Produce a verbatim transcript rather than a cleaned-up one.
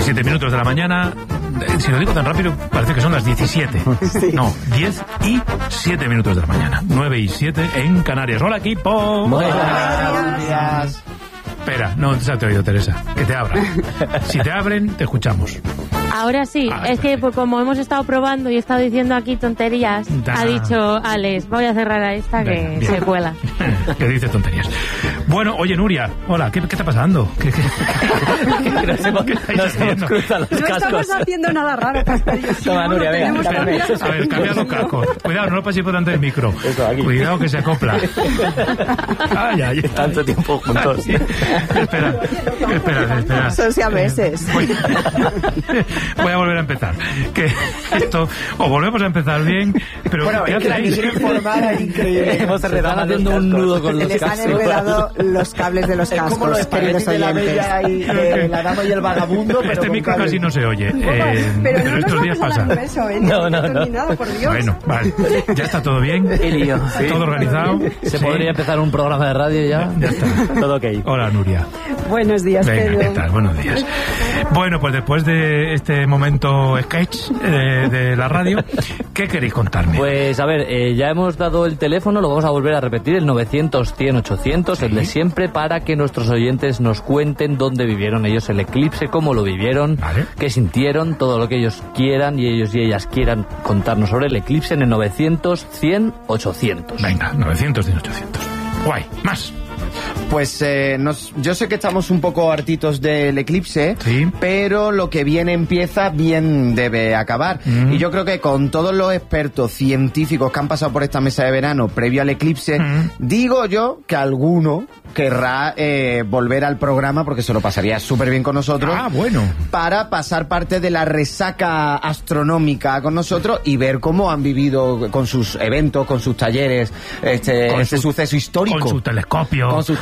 diecisiete minutos de la mañana. Si lo digo tan rápido, parece que son las diecisiete. Sí. No, diez y siete minutos de la mañana. nueve y siete en Canarias. Hola, equipo. Buenos días. Espera, no se te ha oído, Teresa. Que te abran. Si te abren, te escuchamos. Ahora sí, ah, es que pues, como hemos estado probando y he estado diciendo aquí tonterías, da. ha dicho Alex, voy a cerrar a esta que Venga, se cuela. Que dice tonterías. Bueno, oye, Nuria, hola, ¿qué, qué está pasando? ¿Qué, qué, qué, qué nos hemos, nos hemos cruzado los no cascos. No estamos haciendo nada raro, Castillo. Toma, Nuria, venga, espera, a ver, cambia los cascos. Cuidado, no lo paséis por delante del micro. Eso, aquí. Cuidado que se acopla. Ay, ay, tanto tiempo juntos. Sí. Espera, espera, espera. Son siameses. Voy, voy a volver a empezar. Que esto, o volvemos a empezar bien, pero bueno, ¿qué es que la que quieren formar es increíble. Hemos estado haciendo un nudo con los Les cascos. han enredado los cables de los cascos, es como los queridos de la oyentes. bella y de la dama y el vagabundo, pero este micro casi no se oye. Eh, pero pero no estos nos días vamos a pasa. hablar de eso, ¿eh? No, no, no. Terminado, por Dios. Bueno, vale. Ya está todo bien. Qué lío. Sí. Todo organizado. Se sí. podría empezar un programa de radio ya. Ya está. Todo ok. Hola, Nuria. Buenos días, Venga, Pedro. ¿qué tal? Buenos días. Bueno, pues después de este momento sketch eh, de la radio, ¿qué queréis contarme? Pues a ver, eh, ya hemos dado el teléfono, lo vamos a volver a repetir, el novecientos, cien, ochocientos, ¿sí? El de siempre, para que nuestros oyentes nos cuenten dónde vivieron ellos el eclipse, cómo lo vivieron, ¿vale? Qué sintieron, todo lo que ellos quieran y ellos y ellas quieran contarnos sobre el eclipse en el novecientos, cien, ochocientos. Venga, novecientos, cien, ochocientos. Guay, más. Pues eh, nos, yo sé que estamos un poco hartitos del eclipse, sí. pero lo que bien empieza, bien debe acabar. Mm. Y yo creo que con todos los expertos científicos que han pasado por esta mesa de verano previo al eclipse, mm. digo yo que alguno querrá eh, volver al programa porque se lo pasaría súper bien con nosotros. Ah, bueno. Para pasar parte de la resaca astronómica con nosotros y ver cómo han vivido con sus eventos, con sus talleres, este, con este su, suceso histórico. Con su telescopio. Con sus